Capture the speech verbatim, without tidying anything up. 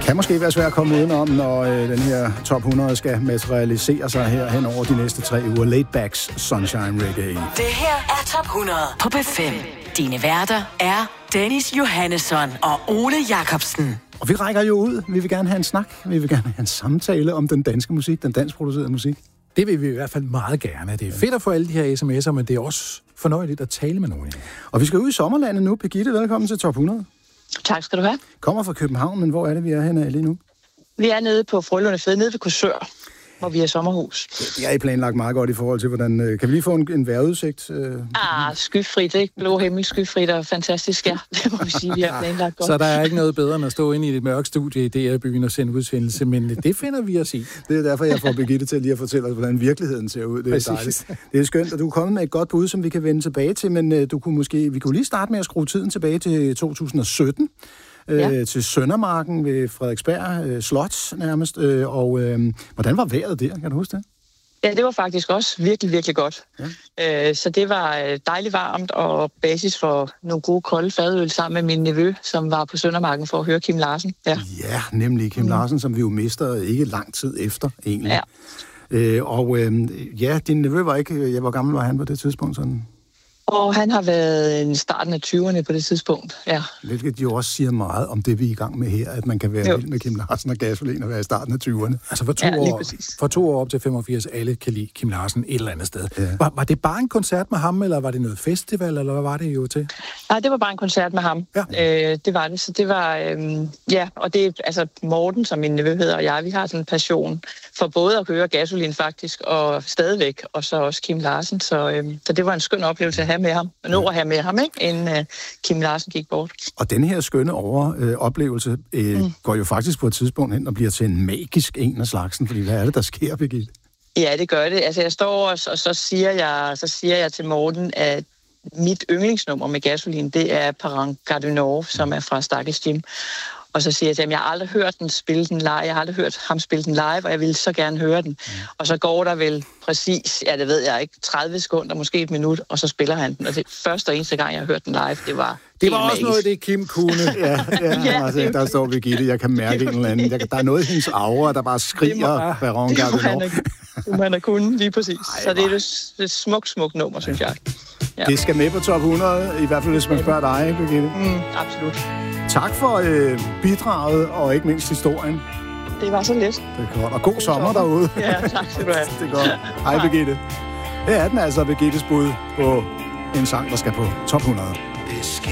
Kan måske være svært at komme udenom, når øh, den her top hundrede skal materialisere sig her hen over de næste tre uger. Laidbacks Sunshine Reggae. Det her er top hundrede på B fem. Dine værter er Dennis Johannesson og Ole Jacobsen. Og vi rækker jo ud. Vi vil gerne have en snak. Vi vil gerne have en samtale om den danske musik, den danskproducerede musik. Det vil vi i hvert fald meget gerne. Det er fedt at få alle de her sms'er, men det er også fornøjeligt at tale med nogen. Og vi skal ud i sommerlandet nu. Birgitte, velkommen til top hundrede. Tak skal du have. Kommer fra København, men hvor er det, vi er henne lige nu? Vi er nede på Frølunde Fede, nede ved Korsør, hvor vi har sommerhus. Det er I planlagt meget godt i forhold til, hvordan... Kan vi lige få en, en vejrudsigt? Ah, skyfrit, ikke? Blå himmel, skyfrit og fantastisk, ja. Det må vi sige, vi har planlagt godt. Så der er ikke noget bedre end at stå inde i et mørkt studie i D R-byen og sende udsendelse, men det finder vi os i. Det er derfor, jeg får Birgitte til lige at fortælle os, hvordan virkeligheden ser ud. Det er dejligt. Det er skønt, at du er kommet med et godt bud, som vi kan vende tilbage til, men du kunne måske, vi kunne lige starte med at skrue tiden tilbage til to tusind og sytten. Ja. Øh, til Søndermarken ved Frederiksberg øh, Slot nærmest. Øh, og øh, hvordan var vejret der? Kan du huske det? Ja, det var faktisk også virkelig, virkelig godt. Ja. Øh, så det var dejligt varmt og basis for nogle gode kolde fadøl sammen med min nevø, som var på Søndermarken for at høre Kim Larsen. Ja, ja nemlig Kim mm. Larsen, som vi jo mister ikke lang tid efter egentlig. Ja. Øh, og øh, ja, din nevø var ikke... Ja, hvor gammel var han på det tidspunkt sådan? Og han har været i starten af tyverne på det tidspunkt, ja. Hvilket jo også siger meget om det, vi er i gang med her, at man kan være jo. vild med Kim Larsen og Gasolin og være i starten af tyverne. Altså for to, ja, år, for to år op til femogfirs, alle kan lide Kim Larsen et eller andet sted. Ja. Var, var det bare en koncert med ham, eller var det noget festival, eller hvad var det jo til? Nej, det var bare en koncert med ham. Ja. Øh, det var det, så det var... Øh, ja, og det altså Morten, som min nevø hedder, og jeg, vi har sådan en passion for både at høre Gasolin faktisk, og stadigvæk, og så også Kim Larsen, så, øh, så det var en skøn oplevelse at have med ham, og nå at have med ham, ikke? Inden uh, Kim Larsen gik bort. Og den her skønne over, øh, oplevelse øh, mm. går jo faktisk på et tidspunkt hen og bliver til en magisk en af slagsen, fordi hvad er det, der sker, Birgitte? Ja, det gør det. Altså, jeg står også, og så siger jeg, så siger jeg til Morten, at mit yndlingsnummer med Gasolin, det er Parang Gardinor, som er fra Stakkels Jim. Og så siger jeg til ham, jeg har aldrig hørt den spille den live, jeg har aldrig hørt ham spille den live, og jeg ville så gerne høre den. Mm. Og så går der vel præcis, ja det ved jeg ikke, tredive sekunder, måske et minut, og så spiller han den. Og det første og eneste gang, jeg har hørt den live, det var Det var også magisk. Noget, det Kim kunne. ja, ja, ja altså, der står Birgitte, jeg kan mærke en eller anden. Der, der er noget i hendes aura, der bare skriger Baron Gardinor. Det må han have kunnet, lige præcis. Ej, så det er det, det smukt, smukt nummer, synes jeg. Ja. Det skal med på top hundrede, i hvert fald hvis man spørger dig, ikke, Birgitte? Mm, absolut. Tak for øh, bidraget, og ikke mindst historien. Det var så let. Det er godt. Og god, god sommer, sommer derude. Ja, tak skal du have. Det er godt. Hej, Birgitte. Her er den altså, Birgittes bud på en sang, der skal på top hundrede.